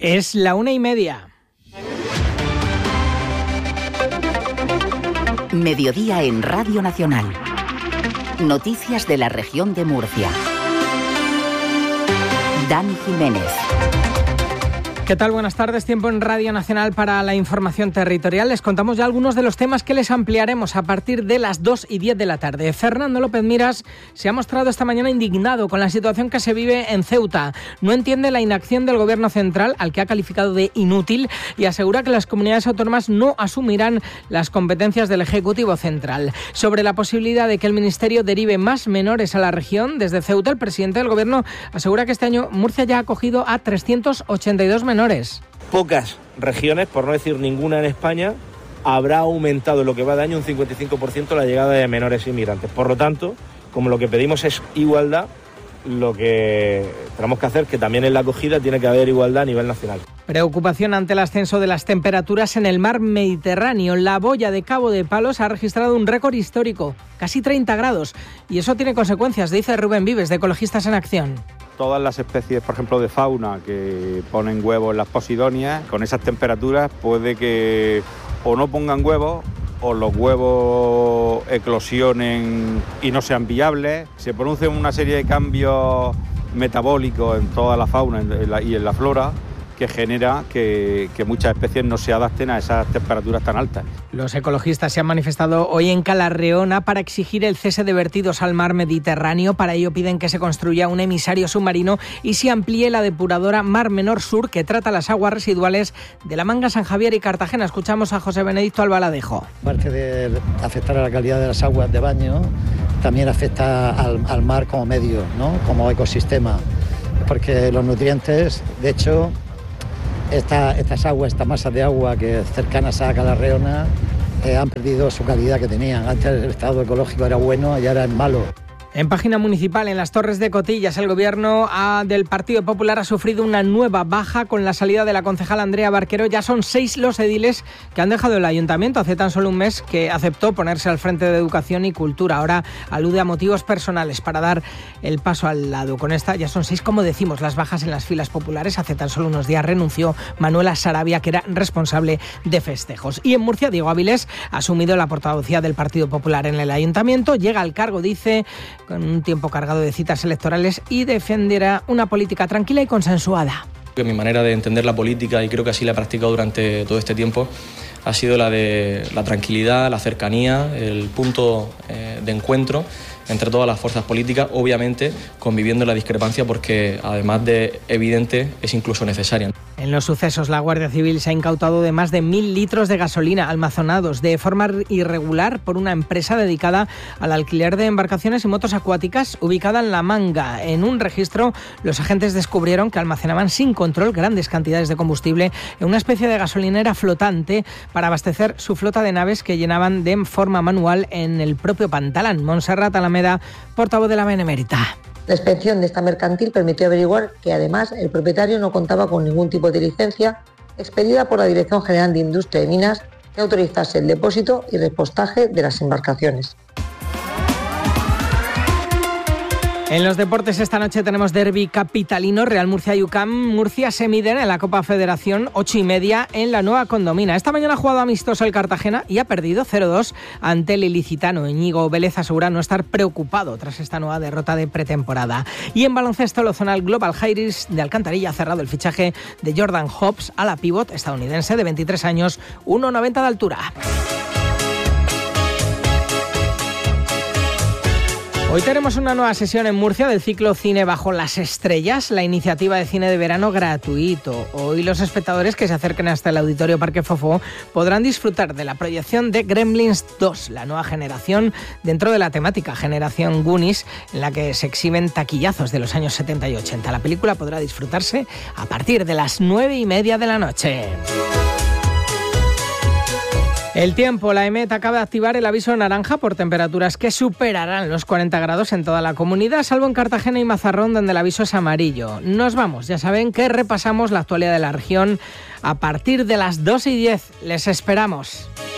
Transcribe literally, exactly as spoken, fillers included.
Es la una y media. Mediodía en Radio Nacional. Noticias de la región de Murcia. Dani Jiménez. ¿Qué tal? Buenas tardes. Tiempo en Radio Nacional para la información territorial. Les contamos ya algunos de los temas que les ampliaremos a partir de las dos y diez de la tarde. Fernando López Miras se ha mostrado esta mañana indignado con la situación que se vive en Ceuta. No entiende la inacción del Gobierno central, al que ha calificado de inútil, y asegura que las comunidades autónomas no asumirán las competencias del Ejecutivo central. Sobre la posibilidad de que el Ministerio derive más menores a la región desde Ceuta, el presidente del Gobierno asegura que este año Murcia ya ha acogido a trescientos ochenta y dos menores. Pocas regiones, por no decir ninguna en España, habrá aumentado en lo que va de año un cincuenta y cinco por ciento la llegada de menores inmigrantes. Por lo tanto, como lo que pedimos es igualdad, lo que tenemos que hacer es que también en la acogida tiene que haber igualdad a nivel nacional. Preocupación ante el ascenso de las temperaturas en el mar Mediterráneo. La boya de Cabo de Palos ha registrado un récord histórico, casi treinta grados, y eso tiene consecuencias, dice Rubén Vives, de Ecologistas en Acción. Todas las especies, por ejemplo, de fauna que ponen huevos en las posidonias, con esas temperaturas puede que o no pongan huevos o los huevos eclosionen y no sean viables. Se producen una serie de cambios metabólicos en toda la fauna y en la flora que genera que, que muchas especies no se adapten a esas temperaturas tan altas. Los ecologistas se han manifestado hoy en Calarreona para exigir el cese de vertidos al mar Mediterráneo. Para ello piden que se construya un emisario submarino y se amplíe la depuradora Mar Menor Sur, que trata las aguas residuales de La Manga, San Javier y Cartagena. Escuchamos a José Benedicto Albaladejo. Aparte de afectar a la calidad de las aguas de baño, también afecta al, al mar como medio, ¿no? Como ecosistema, porque los nutrientes, de hecho, Esta, estas aguas, estas masas de agua que cercanas a Calarreona eh, han perdido su calidad que tenían. Antes el estado ecológico era bueno y ahora es malo. En página municipal, en las Torres de Cotillas, el gobierno ha, del Partido Popular ha sufrido una nueva baja con la salida de la concejala Andrea Barquero. Ya son seis los ediles que han dejado el ayuntamiento hace tan solo un mes, que aceptó ponerse al frente de Educación y Cultura. Ahora alude a motivos personales para dar el paso al lado. Con esta ya son seis, como decimos, las bajas en las filas populares. Hace tan solo unos días renunció Manuela Sarabia, que era responsable de festejos. Y en Murcia, Diego Avilés ha asumido la portavocía del Partido Popular en el ayuntamiento. Llega al cargo, dice, con un tiempo cargado de citas electorales, y defenderá una política tranquila y consensuada. Mi manera de entender la política, y creo que así la he practicado durante todo este tiempo, ha sido la de la tranquilidad, la cercanía, el punto eh, de encuentro entre todas las fuerzas políticas, obviamente conviviendo en la discrepancia, porque además de evidente es incluso necesaria. En los sucesos, la Guardia Civil se ha incautado de más de mil litros de gasolina almacenados de forma irregular por una empresa dedicada al alquiler de embarcaciones y motos acuáticas ubicada en La Manga. En un registro, los agentes descubrieron que almacenaban sin control grandes cantidades de combustible en una especie de gasolinera flotante para abastecer su flota de naves que llenaban de forma manual en el propio Pantalán. Montserrat Alameda, portavoz de la Benemérita. La inspección de esta mercantil permitió averiguar que además el propietario no contaba con ningún tipo de licencia expedida por la Dirección General de Industria y Minas que autorizase el depósito y repostaje de las embarcaciones. En los deportes esta noche tenemos derbi capitalino, Real Murcia y U C A M. Murcia se miden en la Copa Federación, ocho y media en la Nueva Condomina. Esta mañana ha jugado amistoso el Cartagena y ha perdido cero dos ante el ilicitano. Íñigo Vélez asegura no estar preocupado tras esta nueva derrota de pretemporada. Y en baloncesto, lo zonal Global Jairis de Alcantarilla ha cerrado el fichaje de Jordan Hobbs a la pívot estadounidense de veintitrés años, uno noventa de altura. Hoy tenemos una nueva sesión en Murcia del ciclo Cine Bajo las Estrellas, la iniciativa de cine de verano gratuito. Hoy los espectadores que se acerquen hasta el Auditorio Parque Fofó podrán disfrutar de la proyección de Gremlins dos, la nueva generación dentro de la temática Generación Goonies, en la que se exhiben taquillazos de los años setenta y ochenta. La película podrá disfrutarse a partir de las nueve y media de la noche. El tiempo, la EMET acaba de activar el aviso naranja por temperaturas que superarán los cuarenta grados en toda la comunidad, salvo en Cartagena y Mazarrón, donde el aviso es amarillo. Nos vamos, ya saben que repasamos la actualidad de la región a partir de las dos y diez. Les esperamos.